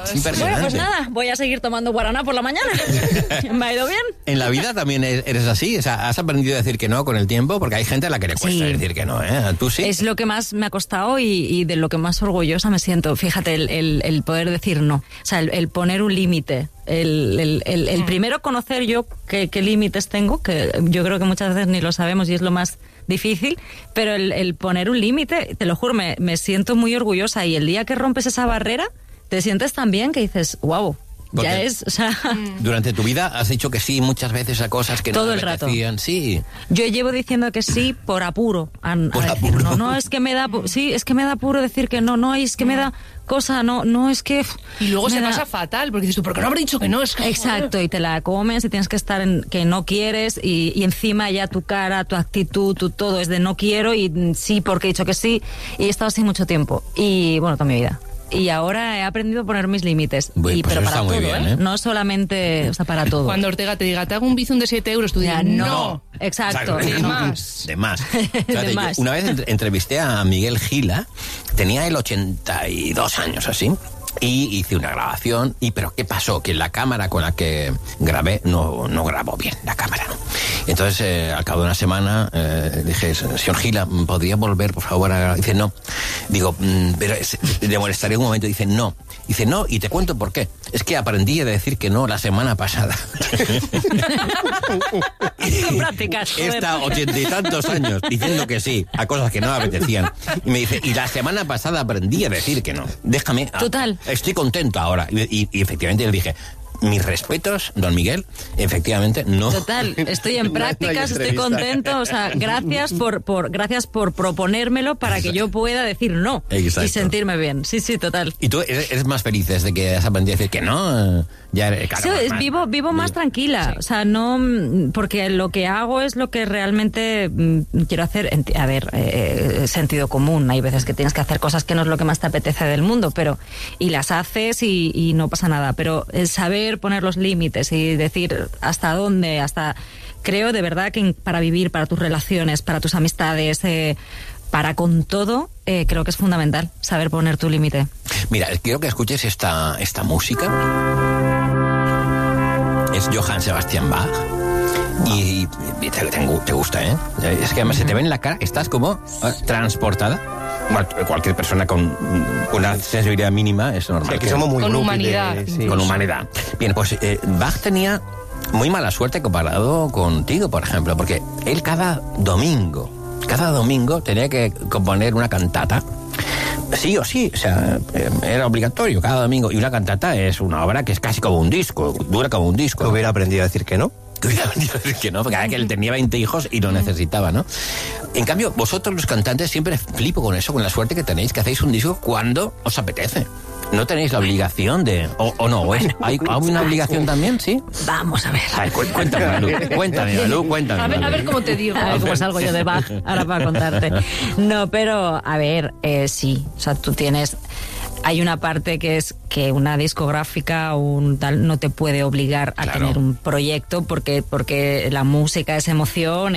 Es impresionante. Bueno, pues nada, voy a seguir tomando guaraná por la mañana. ¿Me ha ido bien? En la vida también eres así, o sea, has aprendido a decir que no con el tiempo, porque hay gente a la que le cuesta decir que no, ¿eh? ¿Tú sí? Es lo que más me ha costado y de lo que más orgullosa me siento. Fíjate, el poder decir no. O sea, el poner un límite. El primero conocer yo qué límites tengo, que yo creo que muchas veces ni lo sabemos y es lo más difícil, pero el poner un límite, te lo juro, me siento muy orgullosa, y el día que rompes esa barrera, te sientes tan bien que dices, wow. Porque ya es, o sea... Durante tu vida has dicho que sí muchas veces a cosas que todo no el te rato. apetecían. Sí. Yo llevo diciendo que sí por apuro. Por apuro. No, es que me da... Sí, es que me da apuro decir que no, es que me da cosa, no, es que... Y luego se pasa fatal, porque dices tú, ¿por qué no habré dicho que no? Es que, exacto, y te la comes y tienes que estar en que no quieres y encima ya tu cara, tu actitud, tu todo es de no quiero y sí porque he dicho que sí, y he estado así mucho tiempo. Y bueno, toda mi vida. Y ahora he aprendido a poner mis límites. Pues pero para todo, bien, ¿eh? No solamente, o sea, para todo. Cuando Ortega te diga, te hago un bizum de 7 euros, tú digas, no. Exacto. De más. De más. De más. Una vez entrevisté a Miguel Gila, tenía él 82 años así, y hice una grabación, pero ¿qué pasó? Que la cámara con la que grabé no grabó bien, la cámara, ¿no? Entonces, al cabo de una semana, dije, señor Gila, ¿podría volver, por favor, a grabar? Dice, no. Digo, pero le molestaré un momento. Dice, no. Dice, no, y te cuento por qué. Es que aprendí a decir que no la semana pasada. Con prácticas, He estado 80 y tantos años diciendo que sí a cosas que no me apetecían. Y me dice, y la semana pasada aprendí a decir que no. Déjame. Total. Estoy contento ahora. Y efectivamente le dije, mis respetos, don Miguel, efectivamente no. Total, estoy en prácticas, estoy contento, o sea, gracias por proponérmelo para que yo pueda decir no. Exacto. Y sentirme bien. Sí, total. ¿Y tú eres más feliz desde que has aprendido a decir que no? Ya eres, claro, Sí, más, vivo más tranquila, sí. o sea, no, porque lo que hago es lo que realmente quiero hacer. A ver, sentido común, hay veces que tienes que hacer cosas que no es lo que más te apetece del mundo, y las haces y no pasa nada, pero el saber poner los límites y decir hasta dónde, creo de verdad que para vivir, para tus relaciones, para tus amistades, para con todo, creo que es fundamental saber poner tu límite. Mira, quiero que escuches esta música. Es Johann Sebastian Bach. Y te gusta, ¿eh? Es que además se te ve en la cara, estás como transportada. Cualquier persona con una sensibilidad mínima es normal. Sí, que somos muy con grupi humanidad. sí. Con humanidad. Bien, pues Bach tenía muy mala suerte comparado contigo, por ejemplo, porque él cada domingo tenía que componer una cantata. Sí o sí, o sea, era obligatorio cada domingo. Y una cantata es una obra que es casi como un disco, dura como un disco. Hubiera aprendido a decir que no. Que no, porque él tenía 20 hijos y lo necesitaba, ¿no? En cambio, vosotros los cantantes siempre flipo con eso, con la suerte que tenéis, que hacéis un disco cuando os apetece. No tenéis la obligación de... ¿O no? ¿Hay una obligación también? ¿Sí? Vamos a ver. Ay, cuéntame, Malú, cuéntame. A ver cómo te digo. A ver cómo salgo yo de Bach ahora para contarte. No, pero, a ver, sí. O sea, tú tienes... Hay una parte que es que una discográfica o un tal no te puede obligar a tener un proyecto porque la música es emoción,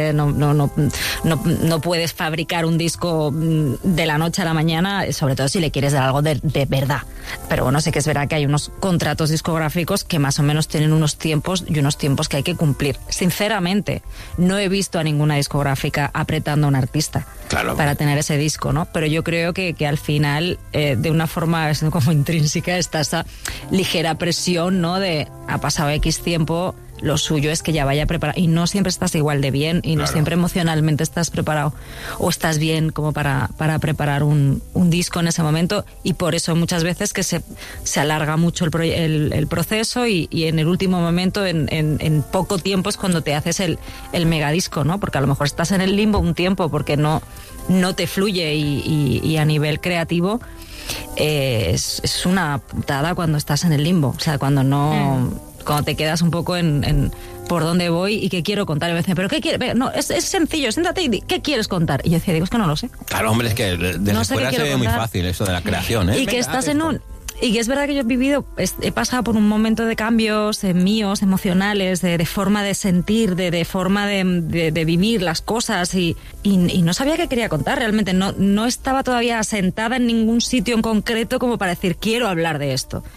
no puedes fabricar un disco de la noche a la mañana, sobre todo si le quieres dar algo de verdad. Pero bueno, sí que es verdad que hay unos contratos discográficos que más o menos tienen unos tiempos que hay que cumplir. Sinceramente, no he visto a ninguna discográfica apretando a un artista para tener ese disco, ¿no? Pero yo creo que al final, de una forma como intrínseca, está esa ligera presión, ¿no? De ha pasado X tiempo, lo suyo es que ya vaya preparado. Y no siempre estás igual de bien y no siempre emocionalmente estás preparado o estás bien como para preparar un disco en ese momento, y por eso muchas veces que se alarga mucho el proceso y en el último momento, en poco tiempo es cuando te haces el megadisco, ¿no? Porque a lo mejor estás en el limbo un tiempo porque no te fluye y a nivel creativo es una putada cuando estás en el limbo, o sea, cuando te quedas un poco en por dónde voy y qué quiero contar. Y me dicen, ¿pero qué quieres? No, es sencillo, siéntate y di, ¿qué quieres contar? Y yo decía, es que no lo sé. Claro, hombre, es que desde no sé fuera se ve muy fácil eso de la creación, ¿eh? Y que estás en un... Y que es verdad que yo he pasado por un momento de cambios míos, emocionales, de forma de sentir, de forma de vivir las cosas y no sabía qué quería contar realmente. No estaba todavía sentada en ningún sitio en concreto como para decir, quiero hablar de esto.